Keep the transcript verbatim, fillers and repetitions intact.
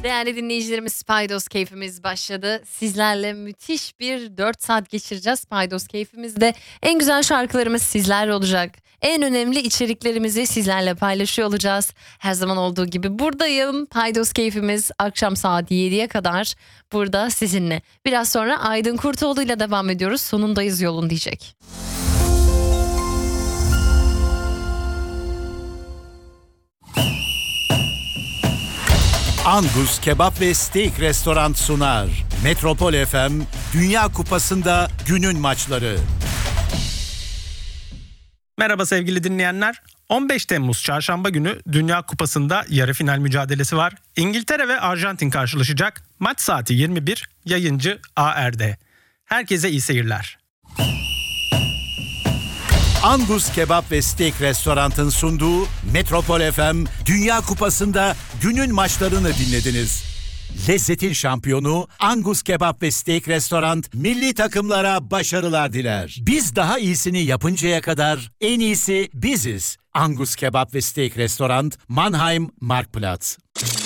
Değerli dinleyicilerimiz, Paydos Keyfimiz başladı. Sizlerle müthiş bir dört saat geçireceğiz. Paydos Keyfimizde en güzel şarkılarımız sizlerle olacak. En önemli içeriklerimizi sizlerle paylaşıyor olacağız. Her zaman olduğu gibi buradayım. Paydos Keyfimiz akşam saat yediye kadar burada sizinle. Biraz sonra Aydın Kurtoğlu ile devam ediyoruz. Sonundayız yolun diyecek. Angus Kebap ve Steak Restoran sunar. Metropol F M, Dünya Kupası'nda günün maçları. Merhaba sevgili dinleyenler. on beş Temmuz Çarşamba günü Dünya Kupası'nda yarı final mücadelesi var. İngiltere ve Arjantin karşılaşacak. Maç saati yirmi bir, yayıncı A R'de. Herkese iyi seyirler. Angus Kebap ve Steak Restoran'ın sunduğu Metropol F M, Dünya Kupası'nda günün maçlarını dinlediniz. Lezzetin şampiyonu Angus Kebap ve Steak Restoran milli takımlara başarılar diler. Biz daha iyisini yapıncaya kadar en iyisi biziz. Angus Kebap ve Steak Restoran, Mannheim, Marktplatz.